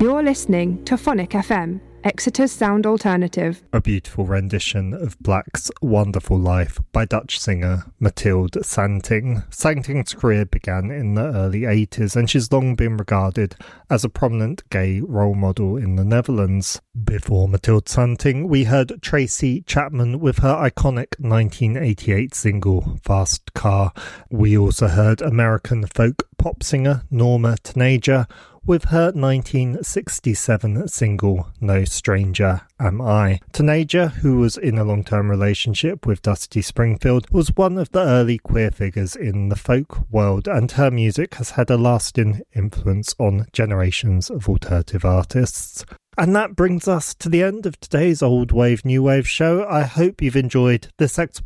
You're listening to Phonic FM, Exeter's sound alternative. A beautiful rendition of Black's Wonderful Life by Dutch singer Mathilde Santing. Santing's career began in the early 80s and she's long been regarded as a prominent gay role model in the Netherlands. Before Mathilde Santing, we heard Tracy Chapman with her iconic 1988 single Fast Car. We also heard American folk pop singer Norma Tanager with her 1967 single No Stranger Am I. Tanager, who was in a long-term relationship with Dusty Springfield, was one of the early queer figures in the folk world, and her music has had a lasting influence on generations of alternative artists. And that brings us to the end of today's Old Wave New Wave show. I hope you've enjoyed this